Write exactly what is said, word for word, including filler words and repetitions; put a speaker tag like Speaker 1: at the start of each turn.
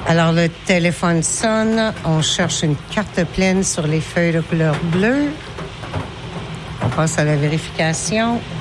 Speaker 1: Alors, le téléphone sonne. On cherche une carte pleine sur les feuilles de couleur bleue. On passe à la vérification.